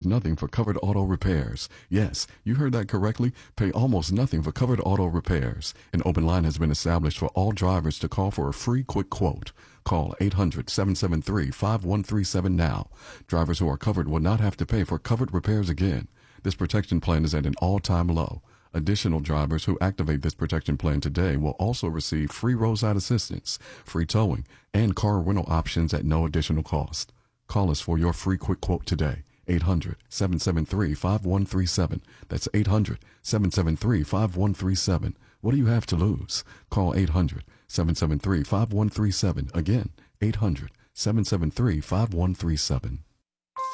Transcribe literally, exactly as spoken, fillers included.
nothing for covered auto repairs. Yes, you heard that correctly. Pay almost nothing for covered auto repairs. An open line has been established for all drivers to call for a free quick quote. Call eight hundred, seven seven three, five one three seven now. Drivers who are covered will not have to pay for covered repairs again. This protection plan is at an all-time low. Additional drivers who activate this protection plan today will also receive free roadside assistance, free towing, and car rental options at no additional cost. Call us for your free quick quote today. eight hundred, seven seven three, five one three seven. That's eight hundred, seven seven three, five one three seven. What do you have to lose? Call eight hundred, seven seven three, five one three seven. Again, eight hundred, seven seven three, five one three seven.